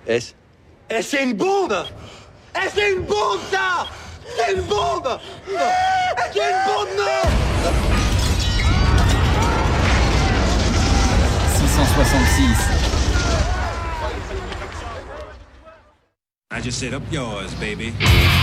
S. Eh, c'est une bombe! Eh, c'est une bombe, ça! C'est une bombe! C'est une bombe, non! 666. I just said up yours, baby.